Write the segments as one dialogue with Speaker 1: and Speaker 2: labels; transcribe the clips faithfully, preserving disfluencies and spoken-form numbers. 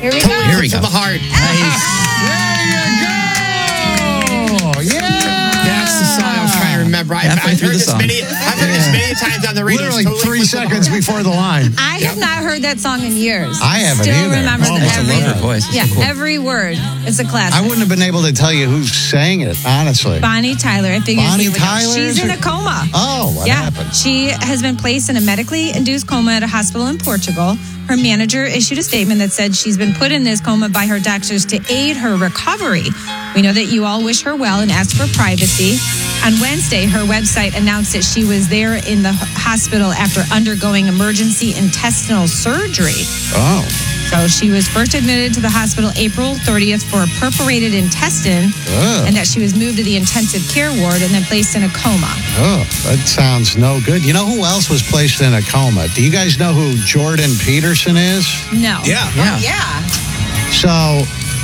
Speaker 1: Here we go.
Speaker 2: Here we go.
Speaker 3: To the heart.
Speaker 2: Nice.
Speaker 4: There you go. Yeah.
Speaker 3: That's the song I was trying to remember. I've,
Speaker 2: Halfway
Speaker 3: I've
Speaker 2: through
Speaker 3: heard
Speaker 2: the
Speaker 3: this
Speaker 2: song.
Speaker 3: many. I've heard this many times on the radio.
Speaker 4: Literally
Speaker 3: It's totally
Speaker 4: three
Speaker 3: Flip of the
Speaker 4: seconds
Speaker 3: Heart.
Speaker 4: before the line.
Speaker 1: I have not heard that song in years.
Speaker 4: I haven't
Speaker 1: Still
Speaker 4: either.
Speaker 1: remember
Speaker 4: Oh,
Speaker 1: the
Speaker 4: my
Speaker 2: I
Speaker 1: every,
Speaker 2: love her voice. It's
Speaker 1: yeah,
Speaker 2: so cool.
Speaker 1: every word. It's a classic.
Speaker 4: I wouldn't have been able to tell you who sang it, honestly.
Speaker 1: Bonnie Tyler. I figured
Speaker 4: Bonnie
Speaker 1: you would know.
Speaker 4: Tyler?
Speaker 1: She's in a coma.
Speaker 4: Oh, what
Speaker 1: yeah,
Speaker 4: happened?
Speaker 1: she has been placed in a medically induced coma at a hospital in Portugal. Her manager issued a statement that said she's been put in this coma by her doctors to aid her recovery. We know that you all wish her well and ask for privacy. On Wednesday, her website announced that she was there in the hospital after undergoing emergency intestinal surgery.
Speaker 4: Oh.
Speaker 1: So she was first admitted to the hospital April thirtieth for a perforated intestine,
Speaker 4: Ugh.
Speaker 1: and that she was moved to the intensive care ward and then placed in a coma.
Speaker 4: Oh, that sounds no good. You know who else was placed in a coma? Do you guys know who Jordan Peterson is?
Speaker 1: No.
Speaker 3: Yeah.
Speaker 2: Yeah.
Speaker 1: Yeah.
Speaker 4: So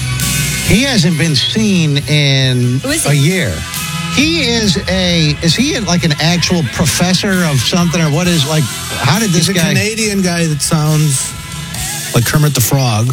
Speaker 4: he hasn't been seen in
Speaker 1: Who is
Speaker 4: a
Speaker 1: he?
Speaker 4: year. He is a, is he like an actual professor of something or what is like, how did this
Speaker 5: He's a
Speaker 4: guy,
Speaker 5: Canadian guy that sounds like Kermit the Frog.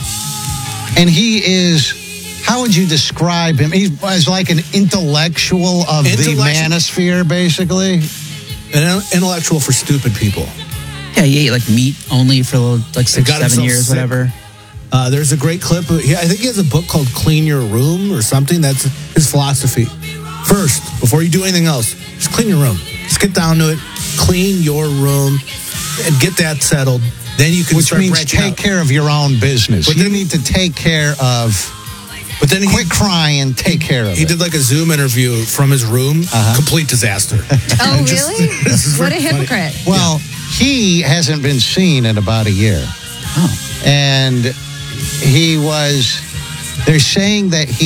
Speaker 4: and he is, how would you describe him? He was like an intellectual of the
Speaker 5: Intellectual.
Speaker 4: manosphere, basically.
Speaker 5: An intellectual for stupid people.
Speaker 2: Yeah, he ate like meat only for like six,
Speaker 5: got
Speaker 2: seven
Speaker 5: himself
Speaker 2: years,
Speaker 5: sick.
Speaker 2: whatever.
Speaker 5: Uh, there's a great clip. Of, he, I think he has a book called Clean Your Room or something. That's his philosophy. First, before you do anything else, just clean your room. Just get down to it. Clean your room and get that settled. Then you can
Speaker 4: Which
Speaker 5: start
Speaker 4: means
Speaker 5: branching
Speaker 4: take
Speaker 5: out.
Speaker 4: care of your own business.
Speaker 5: But
Speaker 4: you
Speaker 5: then-
Speaker 4: need to take care of,
Speaker 5: But then he,
Speaker 4: quit crying, take care of
Speaker 5: he
Speaker 4: it.
Speaker 5: did like a Zoom interview from his room.
Speaker 4: Uh-huh.
Speaker 5: Complete disaster.
Speaker 1: Oh,
Speaker 5: Just-
Speaker 1: really?
Speaker 5: this is
Speaker 1: What a
Speaker 5: very funny.
Speaker 1: hypocrite.
Speaker 4: Well, he hasn't been seen in about a year.
Speaker 2: Oh.
Speaker 4: And he was, they're saying that he